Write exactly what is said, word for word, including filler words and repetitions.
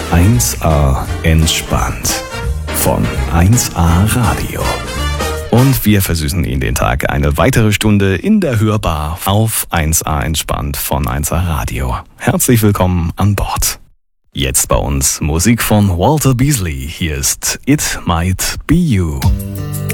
eins a entspannt von eins a Radio. Und wir versüßen Ihnen den Tag eine weitere Stunde in der Hörbar auf eins a entspannt von eins a Radio. Herzlich willkommen an Bord. Jetzt bei uns Musik von Walter Beasley. Hier ist It Might Be You.